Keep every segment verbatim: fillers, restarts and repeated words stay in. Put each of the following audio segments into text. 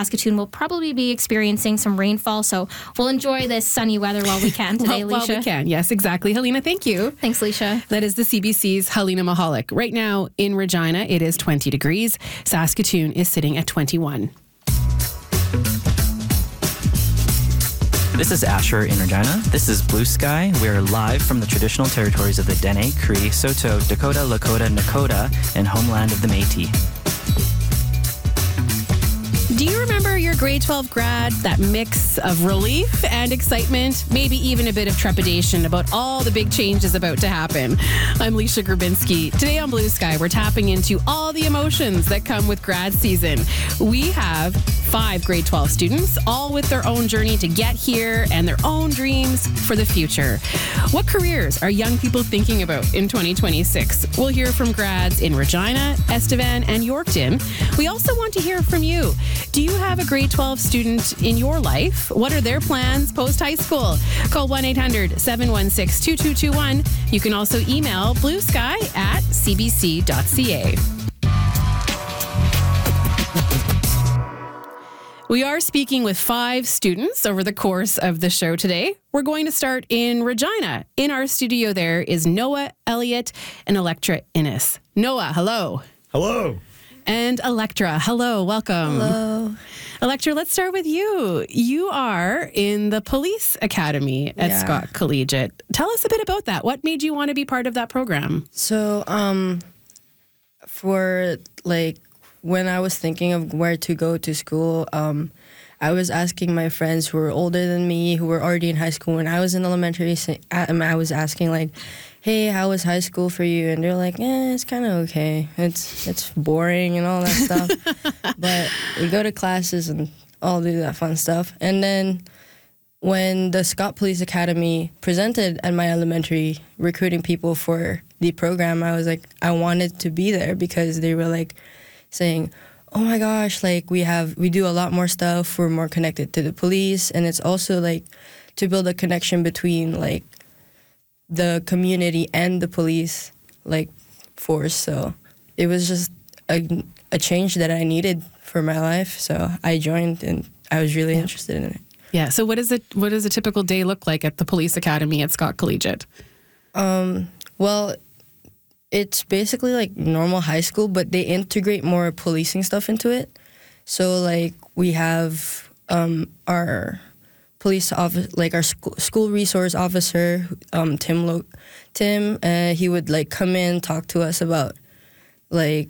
Saskatoon will probably be experiencing some rainfall, so we'll enjoy this sunny weather while we can today, well, Leisha. While we can, yes, exactly. Helena, thank you. Thanks, Leisha. That is the C B C's Helena Mahalik. Right now in Regina, it is twenty degrees. Saskatoon is sitting at twenty-one. This is Asher in Regina. This is Blue Sky. We're live from the traditional territories of the Dene, Cree, Saulteaux, Dakota, Lakota, Nakota, and homeland of the Métis. Do you remember your grade twelve grad, that mix of relief and excitement, maybe even a bit of trepidation about all the big changes about to happen? I'm Leisha Grabinski. Today on Blue Sky, we're tapping into all the emotions that come with grad season. We have five grade twelve students, all with their own journey to get here and their own dreams for the future. What careers are young people thinking about in twenty twenty-six? We'll hear from grads in Regina, Estevan, and Yorkton. We also want to hear from you. Do you have a grade twelve student in your life? What are their plans post-high school? Call one eight hundred seven one six two two two one. You can also email bluesky at c b c dot c a. We are speaking with five students over the course of the show today. We're going to start in Regina. In our studio there is Noah Elliott and Electra Innes. Noah, hello. Hello. And Electra, hello, welcome. Hello. Electra, let's start with you. You are in the police academy at Yeah. Scott Collegiate. Tell us a bit about that. What made you want to be part of that program? So, um, for like when I was thinking of where to go to school, um, I was asking my friends who were older than me, who were already in high school. When I was in elementary, sa- I I was asking like, "Hey, how was high school for you?" And they're like, "Eh, it's kind of okay. It's it's boring and all that stuff." But we go to classes and all do that fun stuff. And then when the Scott Police Academy presented at my elementary recruiting people for the program, I was like, I wanted to be there because they were like saying, oh my gosh, like we have, we do a lot more stuff. We're more connected to the police. And it's also like to build a connection between like the community and the police like force. So it was just a, a change that I needed for my life. So I joined and I was really Yeah. interested in it. Yeah, so what is it? What does a typical day look like at the police academy at Scott Collegiate? Um, well, it's basically like normal high school, but they integrate more policing stuff into it. So like we have um, our police office, like our school, school resource officer, um, Tim. Lo- Tim, uh, he would like come in, talk to us about like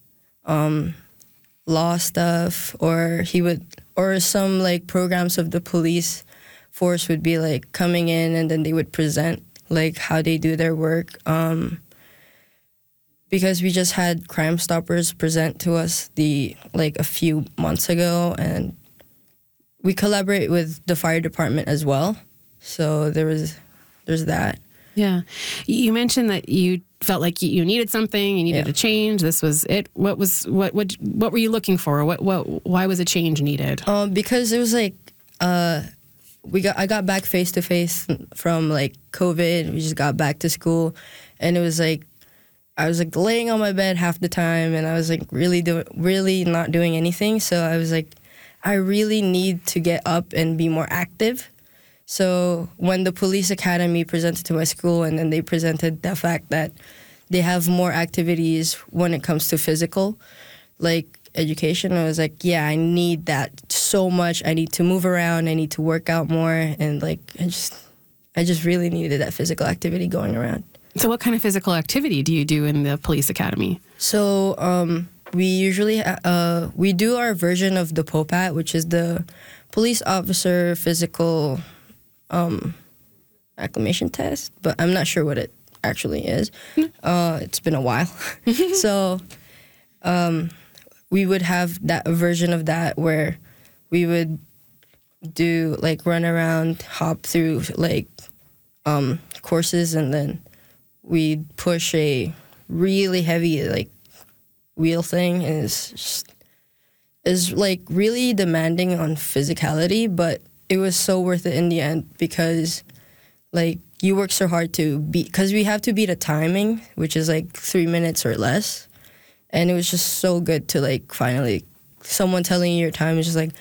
um, law stuff, or he would, or some like programs of the police force would be like coming in, and then they would present like how they do their work. Um, because we just had Crime Stoppers present to us the like a few months ago, and we collaborate with the fire department as well. So there was, there's that. Yeah. You mentioned that you felt like you you needed something, you needed Yeah. a change. This was it. What was what what what were you looking for? What what why was a change needed? Um, because it was like, uh, we got I got back face to face from like COVID. We just got back to school, and it was like I was like laying on my bed half the time, and I was like really do really not doing anything. So I was like, I really need to get up and be more active. So when the police academy presented to my school, and then they presented the fact that they have more activities when it comes to physical, like education, I was like, yeah, I need that so much. I need to move around. I need to work out more. And like, I just, I just really needed that physical activity going around. So what kind of physical activity do you do in the police academy? So um, we usually, uh, we do our version of the POPAT, which is the police officer physical um, acclimation test, but I'm not sure what it actually is. Uh, it's been a while. So um, we would have that a version of that where we would do like run around, hop through like um, courses, and then we'd push a really heavy like wheel thing, and it's just is like really demanding on physicality, but it was so worth it in the end because like you work so hard to beat, because we have to beat a timing, which is like three minutes or less. And it was just so good to like finally someone telling you your time is just like,